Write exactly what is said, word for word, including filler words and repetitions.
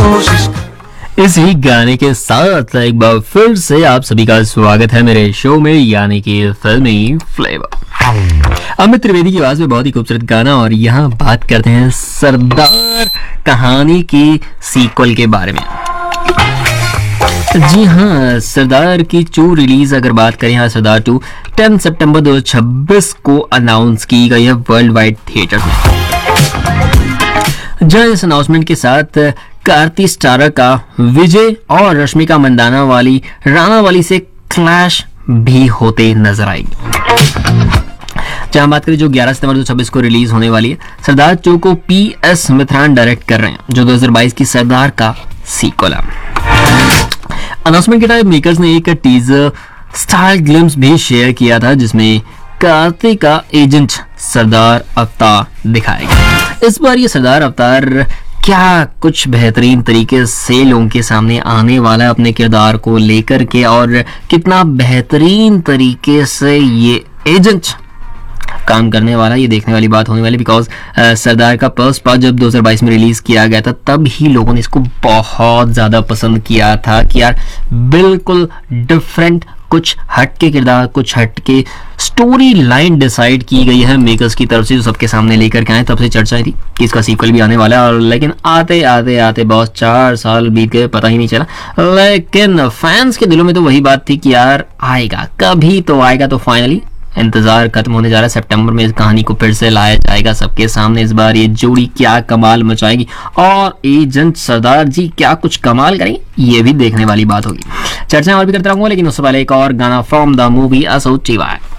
कोशिश। इसी गाने के साथ एक बार फिर से आप सभी का स्वागत है मेरे शो में, यानी कि फिल्मी फ्लेवर। अमित त्रिवेदी की आवाज में बहुत ही खूबसूरत गाना, और यहाँ बात करते हैं सरदार कहानी की सीक्वल के बारे में। जी हाँ, सरदार की टू रिलीज अगर बात करें, हाँ सरदार टू टेन सितंबर दो हजार छब्बीस को अनाउंस की गई है वर्ल्ड वाइड थिएटर में। जहां इस अनाउंसमेंट के साथ कार्ति स्टारर का विजय और रश्मिका मंदाना वाली राणा वाली से क्लैश भी होते नजर आएगी। जहां बात करें जो ग्यारह सितंबर दो हजार छब्बीस को रिलीज होने वाली है, सरदार टू को पी एस मिथरान डायरेक्ट कर रहे हैं, जो दो हजार बाईस की सरदार का सीक्वल है। अनाउंसमेंट के टाइम मेकर्स ने एक टीजर स्टाइल ग्लिम्स भी शेयर किया था, जिसमें कार्तिक का एजेंट सरदार अवतार दिखाया गया। इस बार ये सरदार अवतार क्या कुछ बेहतरीन तरीके से लोगों के सामने आने वाला है अपने किरदार को लेकर के, और कितना बेहतरीन तरीके से ये एजेंट काम करने वाला, ये देखने वाली बात होने वाली। बिकॉज सरदार का फर्स्ट पार्ट जब दो हजार बाईस में रिलीज किया गया था, तब ही लोगों ने इसको बहुत ज्यादा पसंद किया था कि यार बिल्कुल डिफरेंट, कुछ हट के किरदार, कुछ हट के स्टोरी लाइन डिसाइड की गई है मेकर्स की तरफ से, जो सबके सामने लेकर के आए। तब से चर्चाएं थी कि इसका सीक्वल भी आने वाला है, और लेकिन आते आते आते बहुत चार साल बीत गए, पता ही नहीं चला। लेकिन फैंस के दिलों में तो वही बात थी कि यार आएगा, कभी तो आएगा। तो फाइनली इंतजार खत्म होने जा रहा है, सितंबर में इस कहानी को फिर से लाया जाएगा सबके सामने। इस बार ये जोड़ी क्या कमाल मचाएगी, और एजेंट सरदार जी क्या कुछ कमाल करेंगे, ये भी देखने वाली बात होगी। चर्चाएं और भी करता रहूंगा, लेकिन उससे पहले एक और गाना फ्रॉम द मूवी असोचिवाय।